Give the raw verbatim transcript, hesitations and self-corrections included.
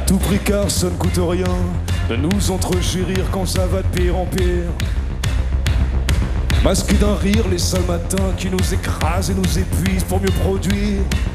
tout prix car ça ne coûte rien de nous entrechérir quand ça va de pire en pire. Masqué d'un rire les sales matins qui nous écrasent et nous épuisent pour mieux produire.